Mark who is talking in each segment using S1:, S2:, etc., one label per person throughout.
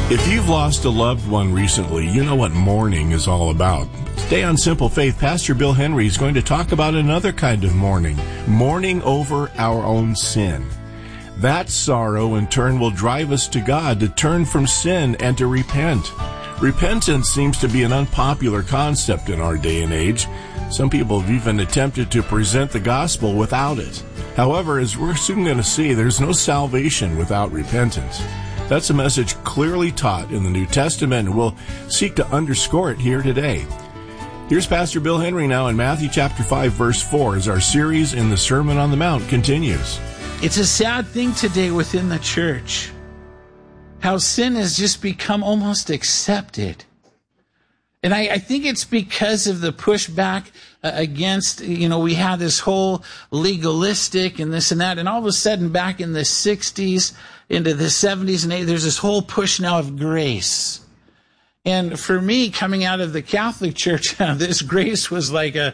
S1: If you've lost a loved one recently, you know what mourning is all about. Today on Simple Faith, Pastor Bill Henry is going to talk about another kind of mourning over our own sin. That sorrow in turn will drive us to God, to turn from sin and to repent. Repentance seems to be an unpopular concept in our day and age. Some people have even attempted to present the gospel without it. However, as we're soon going to see, there's no salvation without repentance. That's a message clearly taught in the New Testament, and we'll seek to underscore it here today. Here's Pastor Bill Henry now in Matthew chapter 5, verse 4, as our series in the Sermon on the Mount continues.
S2: It's a sad thing today within the church, how sin has just become almost accepted. And I think it's because of the pushback against, we had this whole legalistic and this and that, and all of a sudden back in the 60s, into the 70s and 80s, there's this whole push now of grace. And for me, coming out of the Catholic Church, this grace was like a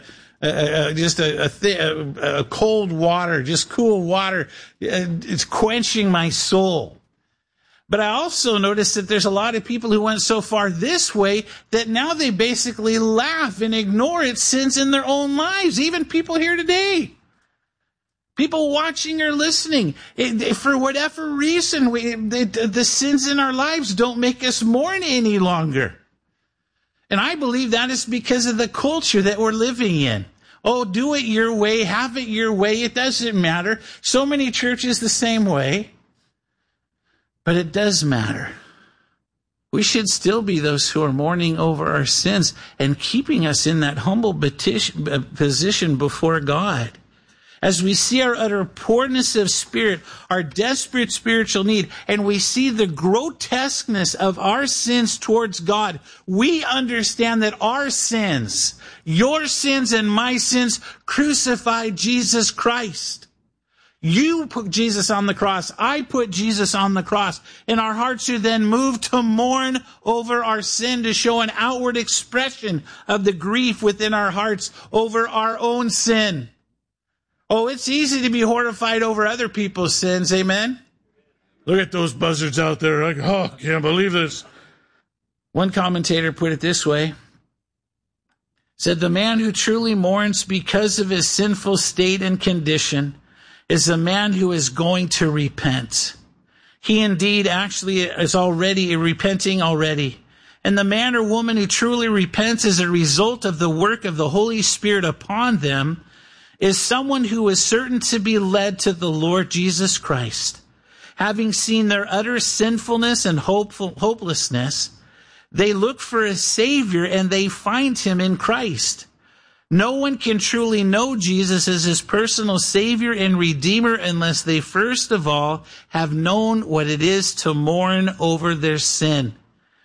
S2: cold water, just cool water. It's quenching my soul. But I also noticed that there's a lot of people who went so far this way that now they basically laugh and ignore its sins in their own lives, even people here today. People watching or listening, for whatever reason, the sins in our lives don't make us mourn any longer. And I believe that is because of the culture that we're living in. Oh, do it your way, have it your way, it doesn't matter. So many churches the same way. But it does matter. We should still be those who are mourning over our sins and keeping us in that humble position before God. As we see our utter poorness of spirit, our desperate spiritual need, and we see the grotesqueness of our sins towards God, we understand that our sins, your sins and my sins, crucified Jesus Christ. You put Jesus on the cross. I put Jesus on the cross. And our hearts are then moved to mourn over our sin, to show an outward expression of the grief within our hearts over our own sin. Oh, it's easy to be horrified over other people's sins, amen? Look at those buzzards out there. Can't believe this. One commentator put it this way. Said, the man who truly mourns because of his sinful state and condition is a man who is going to repent. He indeed actually is already repenting already. And the man or woman who truly repents as a result of the work of the Holy Spirit upon them is someone who is certain to be led to the Lord Jesus Christ. Having seen their utter sinfulness and hopelessness, they look for a Savior and they find him in Christ. No one can truly know Jesus as his personal Savior and Redeemer unless they first of all have known what it is to mourn over their sin.